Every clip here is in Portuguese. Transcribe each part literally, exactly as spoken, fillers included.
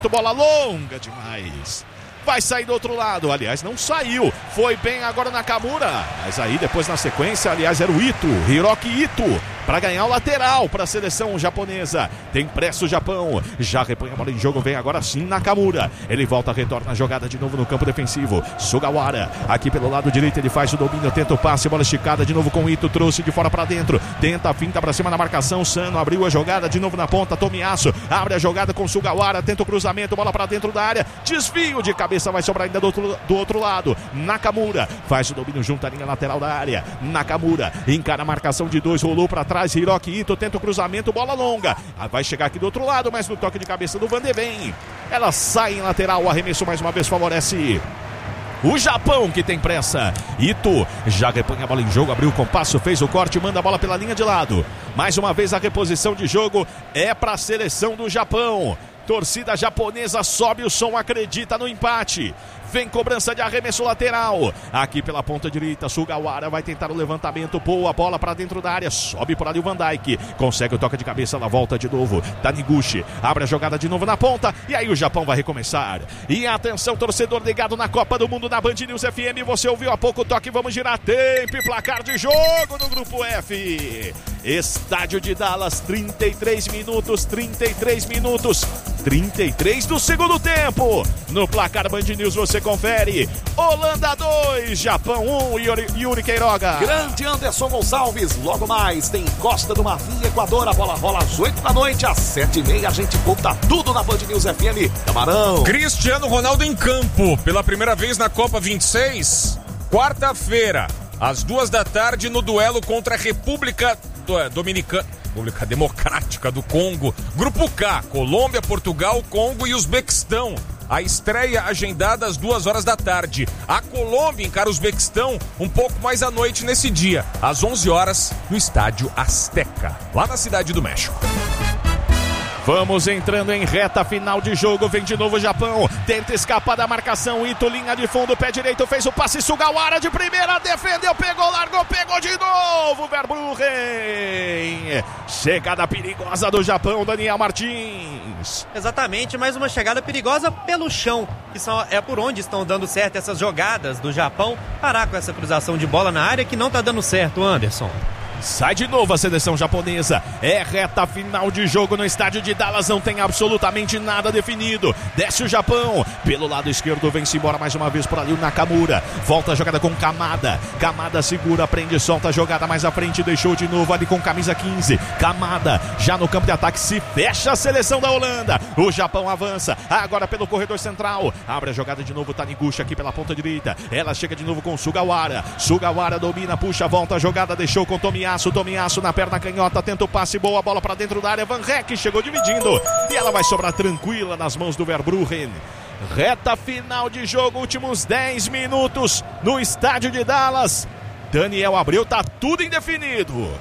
Bola longa demais. Vai sair do outro lado, aliás, não saiu. Foi bem agora Nakamura. Mas aí depois na sequência, aliás, era o Ito, Hiroki Ito, para ganhar o lateral para a seleção japonesa. Tem pressa o Japão. Já repõe a bola em jogo, vem agora sim Nakamura. Ele volta, retorna a jogada de novo no campo defensivo. Sugawara, aqui pelo lado direito, ele faz o domínio, tenta o passe, bola esticada de novo com o Ito, trouxe de fora para dentro. Tenta a finta para cima na marcação, Sano abriu a jogada de novo na ponta, Tomiyasu abre a jogada com Sugawara, tenta o cruzamento, bola para dentro da área, desvio de cabeça, vai sobrar ainda do outro, do outro lado. Nakamura faz o domínio junto à linha lateral da área. Nakamura encara a marcação de dois, rolou para trás, Hiroki Ito tenta o cruzamento, bola longa. Vai chegar aqui do outro lado, mas no toque de cabeça do Van de Ven, ela sai em lateral, o arremesso mais uma vez favorece o Japão, que tem pressa. Ito já repõe a bola em jogo, abriu o compasso, fez o corte, manda a bola pela linha de lado. Mais uma vez a reposição de jogo é para a seleção do Japão. Torcida japonesa sobe o som, acredita no empate. Vem cobrança de arremesso lateral. Aqui pela ponta direita, Sugawara vai tentar o levantamento. Boa bola para dentro da área. Sobe por ali o Van Dijk. Consegue o toque de cabeça na volta de novo. Taniguchi abre a jogada de novo na ponta. E aí o Japão vai recomeçar. E atenção, torcedor ligado na Copa do Mundo na Band News F M. Você ouviu há pouco o toque. Vamos girar tempo e placar de jogo no Grupo F. Estádio de Dallas, trinta e três minutos, trinta e três minutos, trinta e três do segundo tempo. No placar Band News você confere. Holanda dois, Japão um, Yuri, Yuri Queiroga. Grande Anderson Gonçalves, logo mais tem Costa do Marfim e Equador. A bola rola às oito da noite, às sete e meia a gente conta tudo na Band News F M. Camarão. Cristiano Ronaldo em campo, pela primeira vez na Copa vinte e seis, quarta-feira, às duas da tarde, no duelo contra a República Dominicana, República Democrática do Congo. Grupo K, Colômbia, Portugal, Congo e Uzbequistão. A estreia agendada às duas horas da tarde. A Colômbia encara o Uzbequistão um pouco mais à noite nesse dia, às onze horas, no estádio Azteca, lá na Cidade do México. Vamos entrando em reta final de jogo. Vem de novo o Japão. Tenta escapar da marcação. Ito, linha de fundo, pé direito, fez o passe. Sugawara de primeira, defendeu, pegou, largou, pegou de novo. Verbruggen. Chegada perigosa do Japão, Daniel Martins. Exatamente, mais uma chegada perigosa pelo chão, que são, é por onde estão dando certo essas jogadas do Japão. Parar com essa cruzação de bola na área que não está dando certo, Anderson. Sai de novo a seleção japonesa. É reta final de jogo no estádio de Dallas. Não tem absolutamente nada definido. Desce o Japão. Pelo lado esquerdo vem-se embora mais uma vez por ali o Nakamura. Volta a jogada com Kamada. Kamada segura, prende, solta a jogada mais à frente. Deixou de novo ali com camisa quinze. Kamada já no campo de ataque. Se fecha a seleção da Holanda. O Japão avança. Agora pelo corredor central. Abre a jogada de novo. Taniguchi aqui pela ponta direita. Ela chega de novo com Sugawara. Sugawara domina, puxa, volta a jogada. Deixou com Tomiyasu. Tomiyasu na perna canhota, tenta o passe, boa bola pra dentro da área, Van Rek chegou dividindo e ela vai sobrar tranquila nas mãos do Verbruggen. Reta final de jogo, últimos dez minutos no estádio de Dallas. Daniel Abreu, tá tudo indefinido.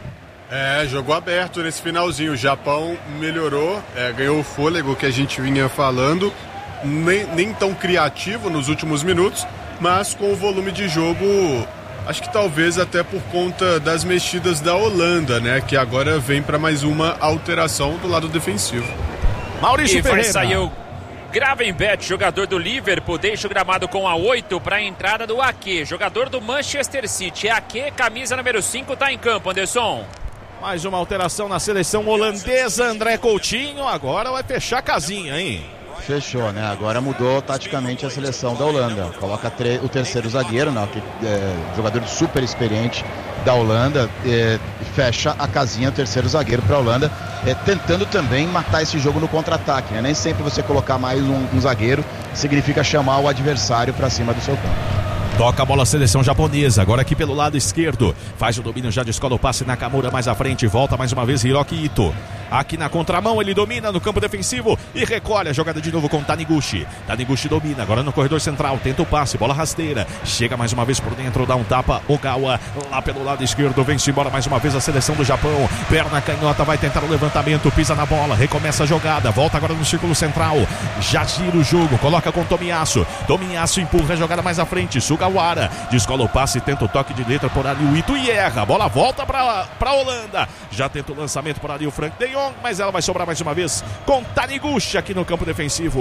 É, jogo aberto nesse finalzinho, o Japão melhorou, é, ganhou o fôlego que a gente vinha falando, nem, nem tão criativo nos últimos minutos, mas com o volume de jogo... Acho que talvez até por conta das mexidas da Holanda, né? Que agora vem para mais uma alteração do lado defensivo. Maurício e Ferreira. E saiu Gravenberch, jogador do Liverpool, deixa o gramado com a oito para a entrada do Ake, jogador do Manchester City. Ake, camisa número cinco, tá em campo, Anderson. Mais uma alteração na seleção holandesa, André Coutinho. Agora vai fechar a casinha, hein? Fechou, né? Agora mudou taticamente a seleção da Holanda. Coloca o terceiro zagueiro, né? Que, é, jogador super experiente da Holanda. É, fecha a casinha, o terceiro zagueiro para a Holanda. É, tentando também matar esse jogo no contra-ataque, né? Nem sempre você colocar mais um, um zagueiro significa chamar o adversário para cima do seu campo. Toca a bola a seleção japonesa, agora aqui pelo lado esquerdo. Faz o domínio, já descola o passe. Nakamura mais à frente, volta mais uma vez Hiroki Ito. Aqui na contramão, ele domina no campo defensivo e recolhe a jogada de novo com Taniguchi. Taniguchi domina, agora no corredor central, tenta o passe, bola rasteira. Chega mais uma vez por dentro, dá um tapa, Ogawa. Lá pelo lado esquerdo, vem-se embora mais uma vez a seleção do Japão. Perna canhota, vai tentar o levantamento, pisa na bola, recomeça a jogada. Volta agora no círculo central, já gira o jogo, coloca com Tomiyasu. Tomiyasu empurra a jogada mais à frente, Sugawara Diawara. Descola o passe, tenta o toque de letra por ali o Ito e erra. A bola volta para a Holanda. Já tenta o lançamento por ali o Frank de Jong, mas ela vai sobrar mais uma vez com Taniguchi aqui no campo defensivo.